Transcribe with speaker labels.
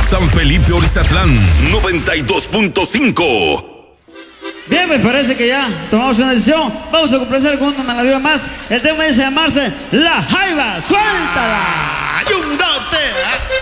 Speaker 1: San Felipe Orizatlán 92.5.
Speaker 2: Bien, me parece que ya tomamos una decisión. Vamos a complacer con una melodía más. El tema dice llamarse La Jaiba. ¡Suéltala!
Speaker 3: ¡Ay, un, dos, tres!